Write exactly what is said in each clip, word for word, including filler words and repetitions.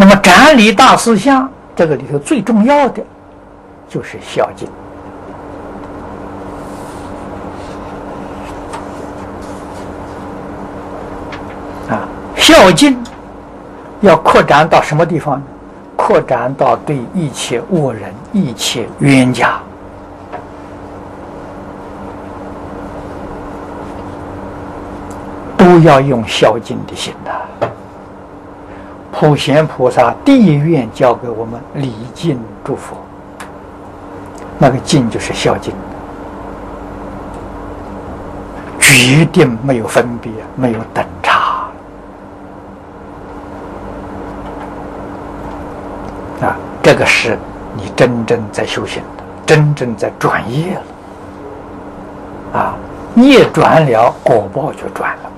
那么斩理大事项，这个里头最重要的就是孝敬。啊，孝敬要扩展到什么地方呢？扩展到对一切恶人、一切冤家。都要用孝敬的心呐。普贤菩萨第一愿教给我们礼敬诸佛，那个敬就是孝敬，决定没有分别，没有等差。啊，这个是你真正在修行的，真正在转业了。啊，业转了，果报就转了。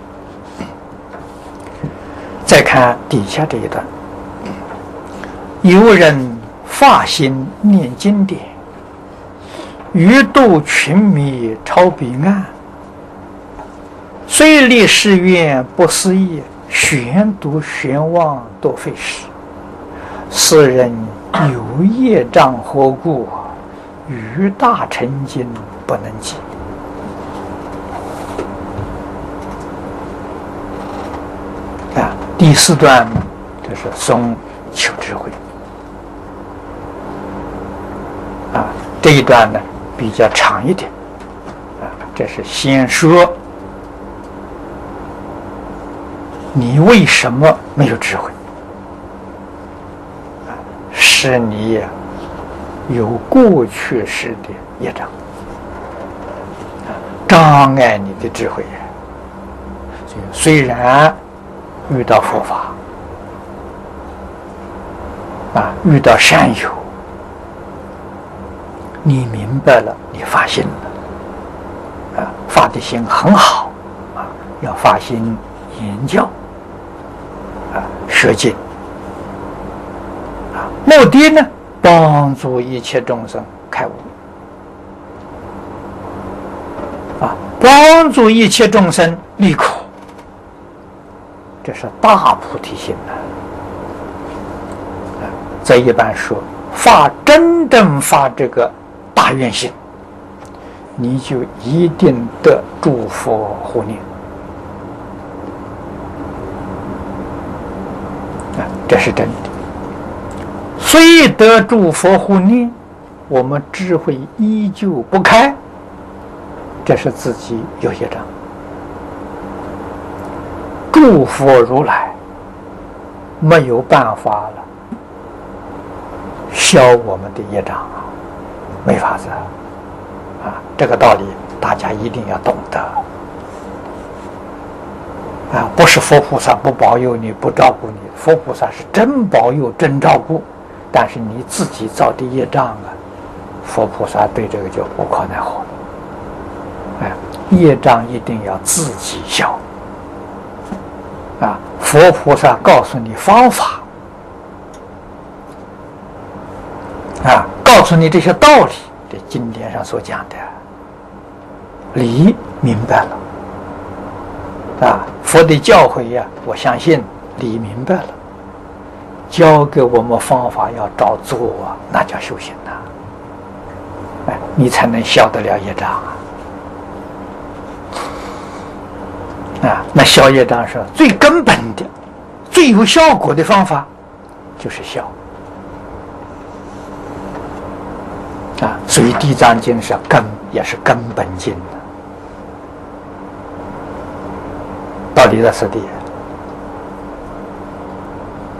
再看底下这一段，有人发心念经典，欲度群迷超彼岸，虽立誓愿不思议，玄读玄望多费时。世人有业障何故，于大成经不能及。啊，第四段呢，就是松求智慧。啊，这一段呢比较长一点。啊，这是先说你为什么没有智慧，啊，是你有过去式的业障，啊，障碍你的智慧。所以虽然遇到佛法，啊，遇到善友，你明白了，你发心了，啊，发的心很好，啊，要发心研教，啊，学经，啊，目的呢，帮助一切众生开悟，啊，帮助一切众生离苦。这是大菩提心呐！啊，这一般说，发真正发这个大愿心，你就一定得诸佛护念。啊，这是真的。虽得诸佛护念，我们智慧依旧不开，这是自己有业障。诸佛如来没有办法了消我们的业障啊，没法子啊！这个道理大家一定要懂得啊！不是佛菩萨不保佑你、不照顾你，佛菩萨是真保佑、真照顾，但是你自己造的业障啊，佛菩萨对这个就无可奈何了。哎，业障一定要自己消。啊，佛菩萨告诉你方法，啊，告诉你这些道理，这经典上所讲的理明白了，啊，佛的教诲呀，我相信理明白了，教给我们方法要照做啊，那叫修行呐，哎，你才能消得了业障啊。啊，那消业障是最根本的、最有效果的方法，就是消。啊，所以《地藏经》是根，也是根本经的，道理在此地。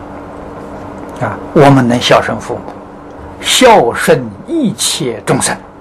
啊，我们能孝顺父母，孝顺一切众生。